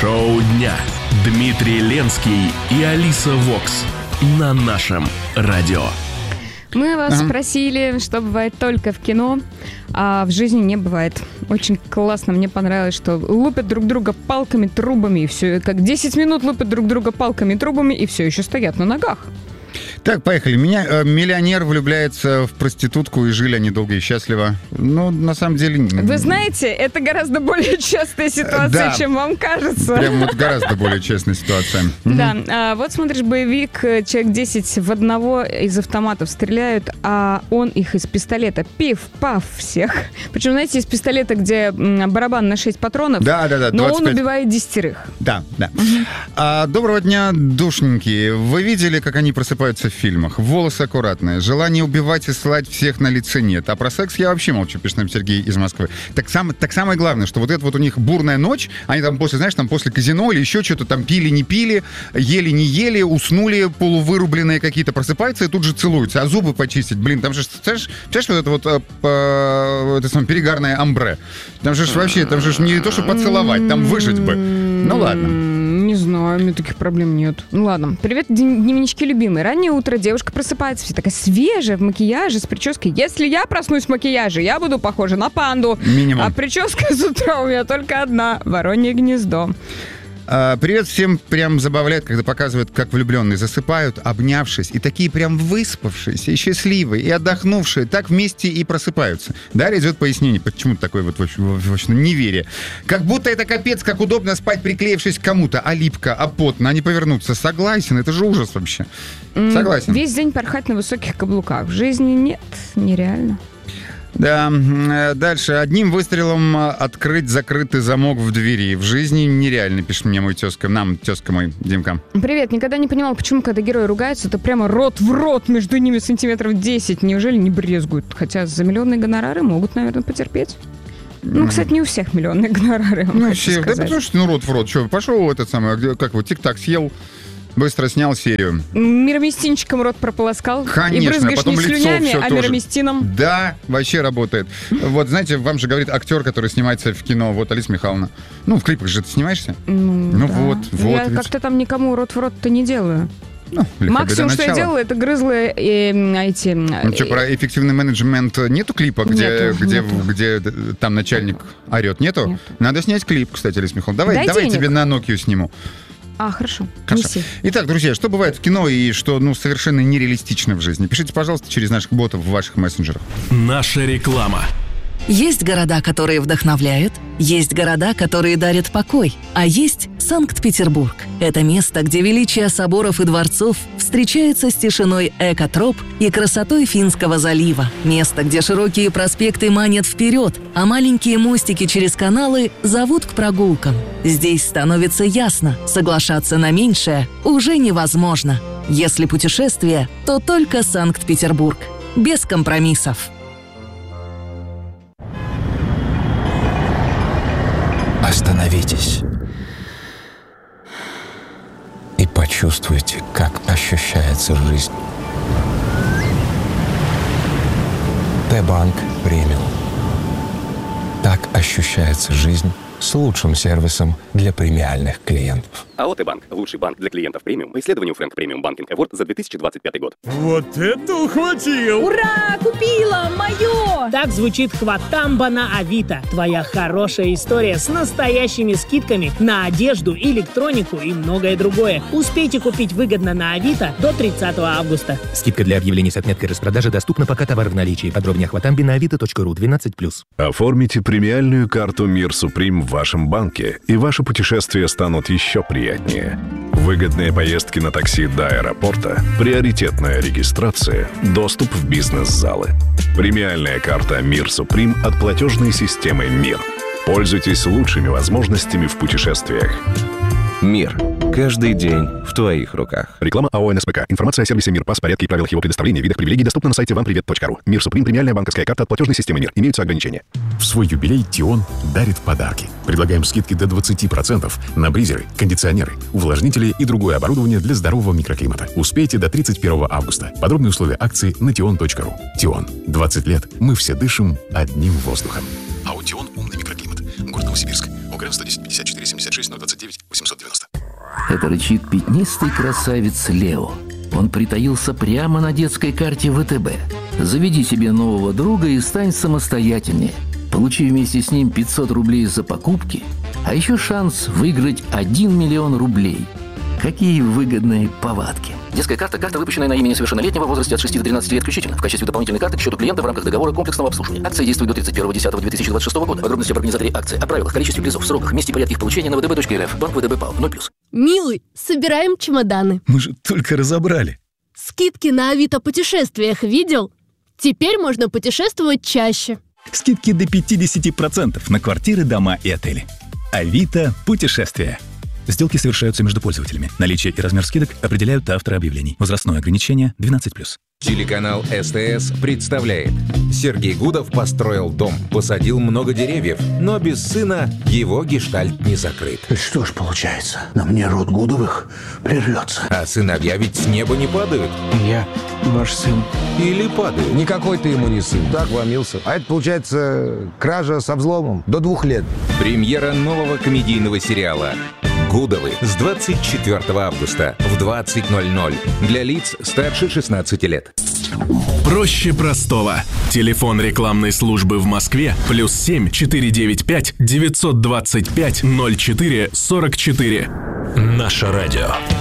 Шоу дня. Дмитрий Ленский и Алиса Вокс на нашем радио. Мы вас спросили, что бывает только в кино, а в жизни не бывает. Очень классно, мне понравилось, что лупят друг друга палками, трубами, и все, как 10 минут лупят друг друга палками, трубами, и все еще стоят на ногах. Так, поехали. Миллионер влюбляется в проститутку, и жили они долго и счастливо. Ну, на самом деле... Вы знаете, это гораздо более частая ситуация, чем вам кажется. Прям вот гораздо более частная ситуация. Да, вот смотришь боевик, человек 10 в одного из автоматов стреляют, а он их из пистолета пиф-паф всех. Причем, знаете, из пистолета, где барабан на 6 патронов, да, но 25. Он убивает 10. Да. Доброго дня, душненькие. Вы видели, как они просыпаются в фильмах? Волосы аккуратные, желание убивать и ссылать всех на лице нет. А про секс я вообще молчу, пишет нам Сергей из Москвы. Так самое главное, что вот это вот у них бурная ночь, они там после, знаешь, там после казино или еще что-то там пили, не пили, ели, не ели, уснули полувырубленные какие-то, просыпаются и тут же целуются. А зубы почистить, блин, там же, знаешь, вот это вот это самое перегарное амбре. Там же вообще, там же не то, что поцеловать, там выжить бы. Ну ладно. Не знаю, у меня таких проблем нет. Ну ладно. Привет, дневнички любимые. Раннее утро, девушка просыпается, вся такая свежая, в макияже, с прической. Если я проснусь в макияже, я буду похожа на панду. Минимум. А прическа с утра у меня только одна. Воронье гнездо. Привет всем, прям забавляет, когда показывают, как влюбленные засыпают, обнявшись, и такие прям выспавшиеся, и счастливые, и отдохнувшие, так вместе и просыпаются. Далее идет пояснение, почему такое вот, в общем, неверие. Как будто это капец, как удобно спать, приклеившись к кому-то, а липко, а потно, а не повернуться. Согласен, это же ужас вообще. Согласен. Весь день порхать на высоких каблуках. В жизни нет, нереально. Да, дальше. Одним выстрелом открыть закрытый замок в двери. В жизни нереально, пишет мне мой тезка. Нам тезка мой, Димка. Привет. Никогда не понимал, почему, когда герои ругаются, то прямо рот в рот между ними сантиметров 10. Неужели не брезгуют? Хотя за миллионные гонорары могут, наверное, потерпеть. Ну, кстати, не у всех миллионные гонорары. Ну, все. Да потому что, рот в рот. Что, пошел этот самый, как вот, тик-так съел. Быстро снял серию. Мироместинчиком рот прополоскал. Конечно, и брызгаешь потом не слюнями, а тоже. мироместином. Да, вообще работает. Вот, знаете, вам же говорит актер, который снимается в кино. Вот, Алиса Михайловна. Ну, в клипах же ты снимаешься? Ну, да. вот. Я ведь. как-то там никому рот в рот-то не делаю. Ну, максимум, что я делала, это грызла эти... Ну что, про эффективный менеджмент нету клипа, где там начальник орет? Нету? Надо снять клип, кстати, Алиса Михайловна. Давай тебе на Nokia сниму. Хорошо. Итак, друзья, что бывает в кино и что совершенно нереалистично в жизни? Пишите, пожалуйста, через наших ботов в ваших мессенджерах. Наша реклама. Есть города, которые вдохновляют, есть города, которые дарят покой, а есть Санкт-Петербург. Это место, где величие соборов и дворцов встречается с тишиной экотроп и красотой Финского залива. Место, где широкие проспекты манят вперед, а маленькие мостики через каналы зовут к прогулкам. Здесь становится ясно, соглашаться на меньшее уже невозможно. Если путешествие, то только Санкт-Петербург. Без компромиссов. Остановитесь и почувствуйте, как ощущается жизнь. Т-банк премиум. Так ощущается жизнь с лучшим сервисом для премиальных клиентов. АО «Т-банк» – лучший банк для клиентов премиум по исследованию Frank Premium Banking Award за 2025 год. Вот это ухватил! Ура! Купила! Мое! Так звучит «Хватамба» на Авито. Твоя хорошая история с настоящими скидками на одежду, электронику и многое другое. Успейте купить выгодно на Авито до 30 августа. Скидка для объявлений с отметкой распродажи доступна, пока товар в наличии. Подробнее о «Хватамбе» на avito.ru 12+. Оформите премиальную карту «Мир Суприм» в вашем банке, и ваши путешествия станут еще приятнее. Выгодные поездки на такси до аэропорта, приоритетная регистрация, доступ в бизнес-залы. Премиальная карта «Мир Суприм» от платежной системы «Мир». Пользуйтесь лучшими возможностями в путешествиях. Мир. Каждый день в твоих руках. Реклама АО «НСПК». Информация о сервисе «Мир», порядке и правилах его предоставления, видах привилегий доступна на сайте вампривет.ру. «Мир Суприм» – премиальная банковская карта от платежной системы «Мир». Имеются ограничения. В свой юбилей «Тион» дарит подарки. Предлагаем скидки до 20% на бризеры, кондиционеры, увлажнители и другое оборудование для здорового микроклимата. Успейте до 31 августа. Подробные условия акции на tion.ru. «Тион». 20 лет. Мы все дышим одним воздухом. АО «Тион» – умный микроклимат. Город Новосибирск. ОГРН 110 54 79. 56 029 890. Это рычит пятнистый красавец Лео. Он притаился прямо на детской карте ВТБ. Заведи себе нового друга и стань самостоятельнее. Получи вместе с ним 500 рублей за покупки, а еще шанс выиграть 1 миллион рублей. Какие выгодные повадки. Детская карта – карта, выпущенная на имя несовершеннолетнего в возрасте от 6 до 13 лет включительно. В качестве дополнительной карты к счету клиента в рамках договора комплексного обслуживания. Акция действует до 31.10.2026 года. Подробности об организаторе акции, о правилах, количестве призов, сроках, месте и порядке их получения на vdb.rf. Банк ВТБ ПАО 0+. Милый, собираем чемоданы. Мы же только разобрали. Скидки на Авито путешествиях видел? Теперь можно путешествовать чаще. Скидки до 50% на квартиры, дома и отели. Авито путешествия. Сделки совершаются между пользователями. Наличие и размер скидок определяют авторы объявлений. Возрастное ограничение 12+. Телеканал СТС представляет. Сергей Гудов построил дом, посадил много деревьев, но без сына его гештальт не закрыт. Что ж получается, на мне род Гудовых прервется. А сыновья ведь с неба не падают. Я ваш сын. Или падают. Никакой ты ему не сын. Так вломился. А это получается кража со взломом до 2 лет. Премьера нового комедийного сериала «Гудовы» с 24 августа в 20:00 для лиц старше 16 лет. Проще простого. Телефон рекламной службы в Москве +7 495 925 04 44. Наше радио.